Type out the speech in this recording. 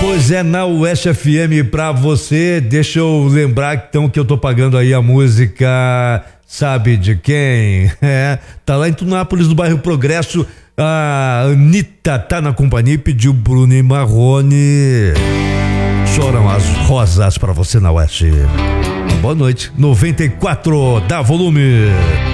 Pois é, na Oeste FM pra você. Deixa eu lembrar então que eu tô pagando aí a música, sabe de quem? Tá lá em Tunápolis, no bairro Progresso. A Anitta tá na companhia e pediu Bruno e Marrone. Choram as rosas pra você na Oeste. Boa noite, 94, dá volume.